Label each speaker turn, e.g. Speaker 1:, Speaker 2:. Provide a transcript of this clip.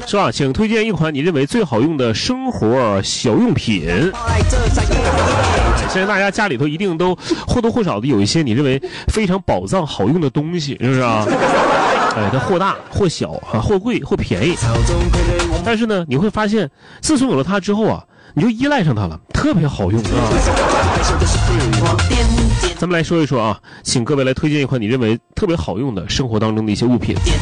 Speaker 1: 是吧？请推荐一款你认为最好用的生活小用品。现在大家家里头一定都或多或少的有一些你认为非常宝藏好用的东西，是不是啊？它或大或小啊，或贵或便宜，但是呢，你会发现，自从有了它之后啊，你就依赖上它了，特别好用啊。咱们来说一说啊，请各位来推荐一款你认为特别好用的生活当中的一些物品。